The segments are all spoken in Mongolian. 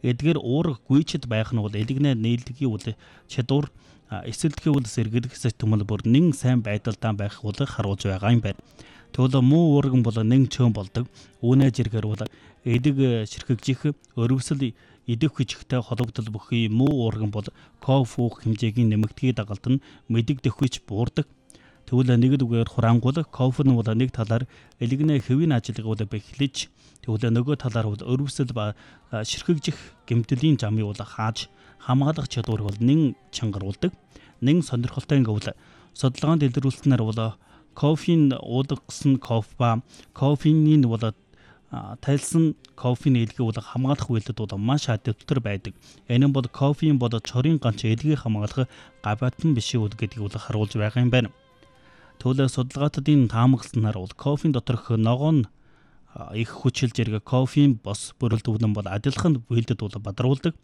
Эдгээр уурга гүйчэд байх нь бол эдгнээ нийлдэгийн үл чадвар эсэлдгийн үл сэргийлэхээс түмэл бүр нэн сайн байдалтай байх бол харуулж байгаа юм байна. Тэгвэл муу уурган бол нэн чөөн болдог. Үүнээ жиргээр бол эдэг ширхэгжих өрөвсөл идэх хүчтэй холбогдол бүхий муу уурган бол кофе уух хэмжээгийн нэмэгдгийг дагалд нь мэдэгдэх хүч буурдаг. Тэгвэл нэгд үгээр хурангуул кофе нь бол нэг талаар элэгнээ хэвийн ажиллагаа бол бэхлэж тэгвэл нөгөө талаар бол өрөвсөл ба ширхэгжих гэмтэлийн замыг бол хааж хамгаалах чадвар бол нэн чангаруулдаг. Нэн сонирхолтой гэвэл судалгаанд илрүүлснээр бол кофеин уудагсан кофе ба кофеинийн бол тайлсан кофеин элгээ бол хамгаалах үйлдэл бол маш дэвтэр байдаг. Энэ нь бол кофеин бол чорын ганц элгийг хамгаалах гавьяатан биш үү гэдгийг бол харуулж байгаа юм байна. Тэгвэл судалгаатуудын таамагласнаар бол кофеин доторх ногоон их хүчил зэрэг кофеин бос бүрэлдэхүүн бол адилхан үйлдэл бол бадруулдаг.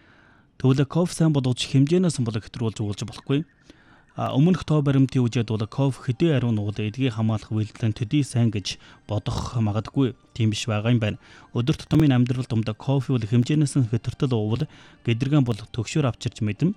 Тэгвэл кофе сайн бодож хэмжээнээс бол хэтрүүлж уулж болохгүй. Өмнөх тоо баримтын үжид бол кофе хэдий ариун ууд эдгийг хамгаалах үйлдэлэн төдий сайн гэж бодох магадгүй. Тийм биш байгаа юм байна. Өдөр тутмын амьдрал донд кофе бол хэмжээнээс нь хэтэртэл уувал гэдрэгэн бол төгшөөр авчирч мэднэ.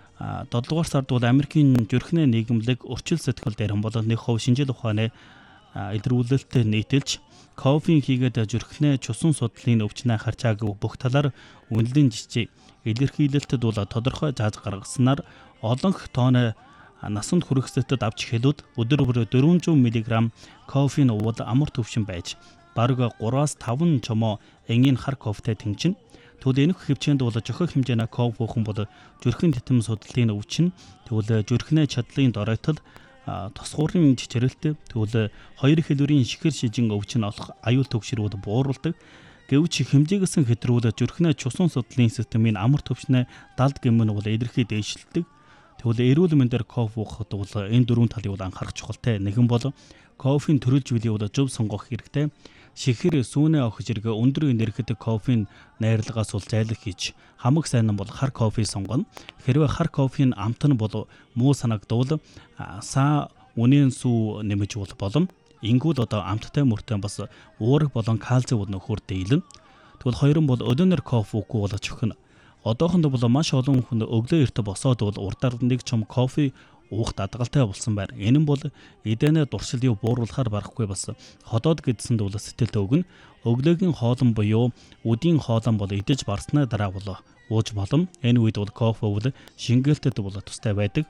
7 дугаар сард бол Америкийн зүрхний нийгэмлэг өрчил сэтгэл дээрэн бол нэг хувь шинжил ухааны илрүүлэлтэд нийтэлж кофеин хийгээд зүрхнээ чусан судлалын өвчнөө харчаагүй бүх талаар үнэлэн жижиг илэрхийлэлтэд бол тодорхой зааж гаргаснаар олон тооны насанд хүрэхсэтэд авч хэлүүд өдөр бүр 400 мг кофеин уул амар төвшин байж бараг 3-5 чомоо энгийн хар кофетэй тэнцэн. Тэгвэл энэх хэмжээнд бол жохих хэмжээний кофе уухан бол зүрхэн тэтэм судлалын өвчин тэгвэл зүрхнээ чадлын доройтол тосгуурын чичрэлт тэгвэл хоёр хэлбэрийн шихэр шижин өвчин олох аюул төвшрүүд бууруулдаг. Гэвч хэмжээгсэн хэтрүүлээд зүрхнээ чусан судлалын системийн амар төвшнээ далд гэмэн бол илэрхий дээшилдэг. Тэгвэл эрүүл мэндээр кофе уухад бол энэ дөрвөн талыг бол анхаарах чухалтай. Нэгэн бол кофеин төрөлж билий бол зөв сонгох хэрэгтэй. Шихэр сүүнээ авах зэрэг өндөр энергитэй кофеин найрлагаас бол зайлах хийж хамаг сайн нь бол хар кофе сонгоно. Хэрвээ хар кофеин амт нь бол муу санагдвал саа үнийн сүү нэмэж болно. Ингүүл одоо амттай мөртэй бас уурга болон кальци бол нөхөр дийлэн. Тэгвэл хоёрын бол өдөөнөр кофе уухгүй болж өгнө. Одоохондоо бол маш олон хүн өглөө эрт босоод бол урдаар нэг чом кофе уух дадгалтай болсон байна. Энэ нь бол эдэнэ дуршилыг бууруулахаар барахгүй бас ходоод гэдсэнд бол сэтгэлтэй өгнө. Өглөөгийн хоолн буюу өдийн хоолн бол идэж барснаа дараа бол ууж болно. Энэ үед бол кофе бол шингээлтэд бол тустай байдаг.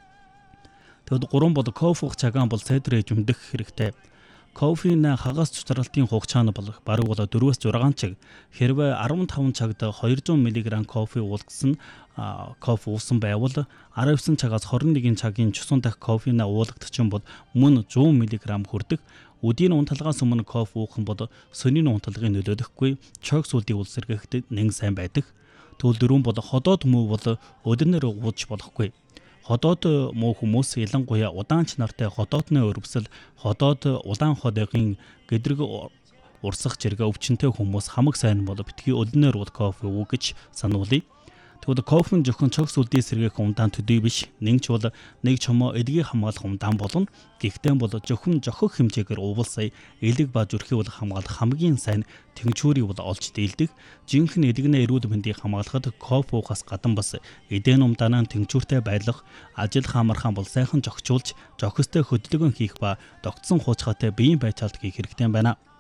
Тэгэд 3 бол кофе уух цагаан бол сайдраж өмдөх хэрэгтэй. Кофеин хагас цуцралтын хугацаа нь бол бараг бол 4-6 цаг. Хэрвээ 15 цагт 200 мг кофе уулгасан кофе уусан байвал 19 цагаас 21 цагийн чусан дахь кофеин уулгадчихсан бол мөн 100 мг хүрдэг. Өдийн унтлагаас өмнө кофе уух нь бол сонин унтлагыг нөлөөлөхгүй. Чойг сүлдийн үл сэргээхтэй нэн сайн байдаг. Тэгвэл 4 бол ходоод муу бол өдөрнөр ууж болохгүй. Ходоод муу хүмүүс ялангуяа удаанч нартай ходоодны өрөвсөл ходоод улаан ходогийн гэдрэг урсах зэрэг өвчнөд хүмүүс хамаг сайн бол битгий өднөр ууд кофе уу гэж сануулъя. Тэгвэл кофе нь зөвхөн чог сүлдийн сэргээх умдаан төдий биш. Нэгч бол нэг чомоо эдгийг хамгаалах умдаан болно. Гэхдээ бол зөвхөн жохих хэмжээгээр уувалсая элэг ба зүрхийг бол хамгаалах хамгийн сайн тэнгчүүрийг бол олж дийлдэг. Жинхэнэ эдгнээ эрүүл мэндийг хамгаалахад кофе уухаас гадна бас эдэн умдаанаа тэнгчүүртэй байлгах, ажил хамархан бол сайхан жогчуулж, жохистой хөдөлгөөн хийх ба догтсон хуучгаатай биеийн байцаалт хийх хэрэгтэй байна.